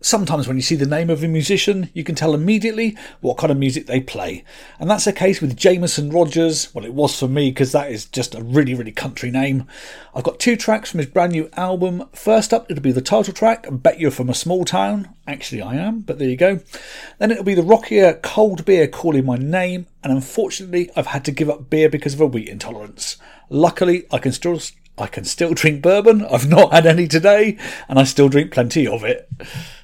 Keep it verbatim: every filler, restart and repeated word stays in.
sometimes when you see the name of a musician, you can tell immediately what kind of music they play. And that's the case with Jameson Rogers. Well, it was for me because that is just a really, really country name. I've got two tracks from his brand new album. First up, it'll be the title track, Bet You're From a Small Town. Actually, I am, but there you go. Then it'll be the rockier Cold Beer, Calling My Name. And unfortunately, I've had to give up beer because of a wheat intolerance. Luckily, I can still... I can still drink bourbon. I've not had any today, and I still drink plenty of it.